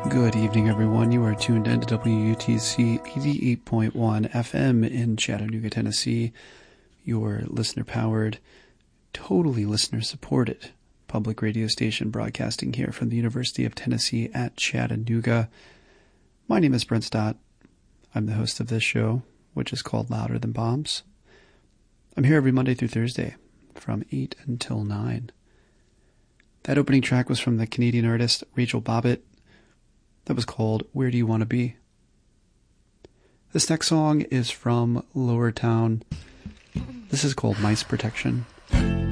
Good evening, everyone. You are tuned in to WUTC 88.1 FM in Chattanooga, Tennessee, your listener-powered, totally listener-supported public radio station broadcasting here from the University of Tennessee at Chattanooga. My name is Brent Stott. I'm the host of this show, which is called Louder Than Bombs. I'm here every Monday through Thursday from 8 until 9. That opening track was from the Canadian artist Rachel Bobbitt. That was called Where Do You Want to Be? This next song is from Lower Town. This is called Mice Protection.